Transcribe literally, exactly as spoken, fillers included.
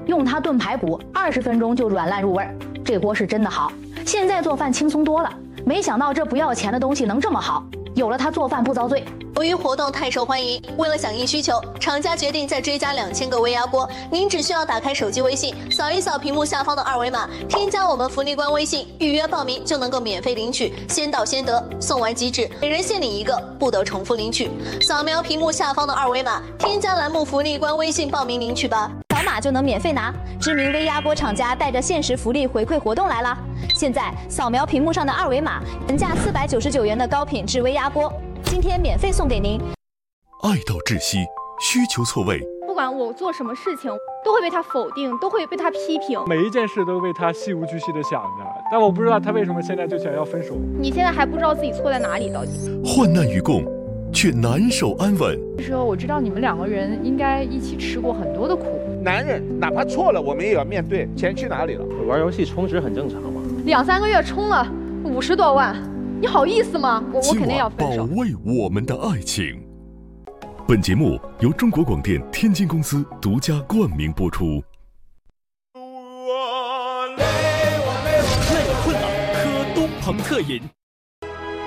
用它炖排骨，二十分钟就软烂入味儿，这锅是真的好。现在做饭轻松多了，没想到这不要钱的东西能这么好，有了它做饭不遭罪。 由于活动太受欢迎，为了响应需求，厂家决定再追加两千个微压锅。您只需要打开手机微信，扫一扫屏幕下方的二维码，添加我们福利官微信，预约报名就能够免费领取，先到先得，送完即止，每人限领一个，不得重复领取。扫描屏幕下方的二维码，添加栏目福利官微信报名领取吧。 扫码就能免费拿，知名微压锅厂家带着限时福利回馈活动来啦！现在扫描屏幕上的二维码，原价四百九十九元的高品质微压锅，今天免费送给您。 爱到窒息，需求错位。 不管我做什么事情，都会被他否定，都会被他批评。 每一件事都为他事无巨细的想着，但我不知道他为什么现在就想要分手。 你现在还不知道自己错在哪里，到底？ 患难与共，却难守安稳。 那时候我知道你们两个人应该一起吃过很多的苦。 男人哪怕错了，我们也要面对。钱去哪里了？ 玩游戏充值很正常嘛。 两三个月充了五十多万，你好意思吗？我我肯定要分手。 保卫我们的爱情。本节目由中国广电天津公司独家冠名播出。 最困了，喝东鹏特饮。